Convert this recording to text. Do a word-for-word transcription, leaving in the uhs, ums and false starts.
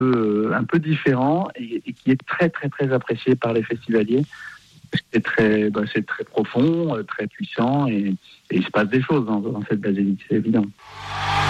peu, un peu différent et, et qui est très très très apprécié par les festivaliers. C'est très, bah, c'est très profond, très puissant et, et il se passe des choses dans, dans cette basilique, c'est évident.